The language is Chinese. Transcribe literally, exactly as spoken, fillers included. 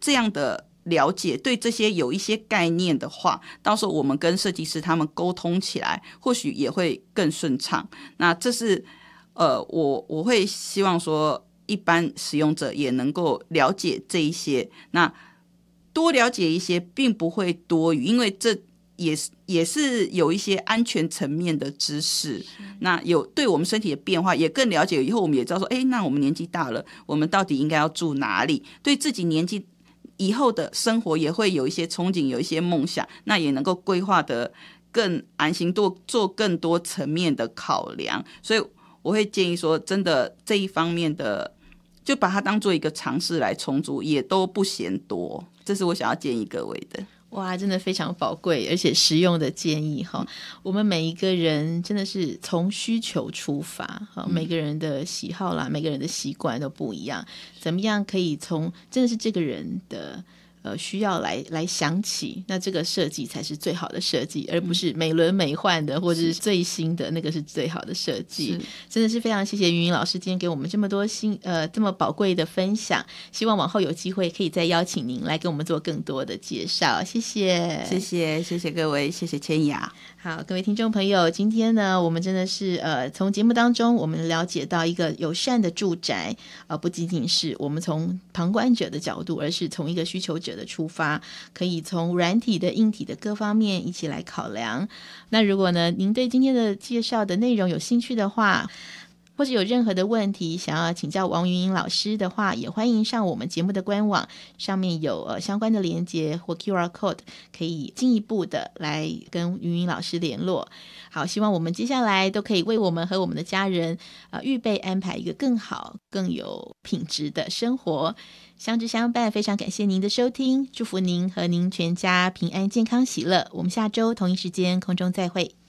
这样的了解，对这些有一些概念的话，到时候我们跟设计师他们沟通起来，或许也会更顺畅。那这是呃，我我会希望说，一般使用者也能够了解这一些。那多了解一些，并不会多余，因为这也是也是有一些安全层面的知识。那有对我们身体的变化也更了解，以后我们也知道说，哎，那我们年纪大了，我们到底应该要住哪里？对自己年纪以后的生活也会有一些憧憬，有一些梦想，那也能够规划得更安心，多做更多层面的考量。所以我会建议说，真的这一方面的，就把它当做一个尝试来重组，也都不嫌多。这是我想要建议各位的。 哇，真的非常宝贵而且实用的建议哈！我们每一个人真的是从需求出发哈，每个人的喜好啦，每个人的习惯都不一样，怎么样可以从真的是这个人的呃需要来来想起，那这个设计才是最好的设计，而不是美轮美奂的或者是最新的那个是最好的设计。真的是非常谢谢云云老师今天给我们这么多新呃这么宝贵的分享，希望往后有机会可以再邀请您来给我们做更多的介绍。谢谢， 谢谢，谢谢各位，谢谢千雅。 好，各位听众朋友，今天呢，我们真的是呃，从节目当中我们了解到一个友善的住宅，呃，不仅仅是我们从旁观者的角度，而是从一个需求者的出发，可以从软体的、硬体的各方面一起来考量。那如果呢，您对今天的介绍的内容有兴趣的话，或者有任何的问题想要请教王云英老师的话，也欢迎上我们节目的官网，上面有呃相关的连结或 Q R code， 可以进一步的来跟云云老师联络。好，希望我们接下来都可以为我们和我们的家人呃预备安排一个更好更有品质的生活。相知相伴，非常感谢您的收听，祝福您和您全家平安健康喜乐。我们下周同一时间空中再会。